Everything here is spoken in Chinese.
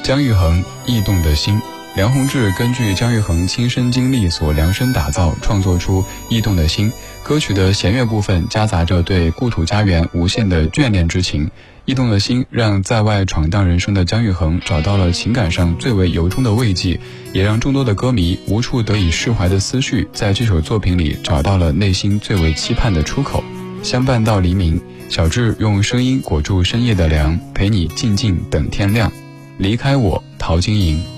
姜育恒《异动的心》。梁鸿志根据姜育恒亲身经历所量身打造，创作出《异动的心》。歌曲的弦乐部分夹杂着对故土家园无限的眷恋之情。《异动的心》让在外闯荡人生的姜育恒找到了情感上最为由衷的慰藉，也让众多的歌迷无处得以释怀的思绪在这首作品里找到了内心最为期盼的出口。相伴到黎明，小智用声音裹住深夜的凉，陪你静静等天亮。离开我，陶晶莹。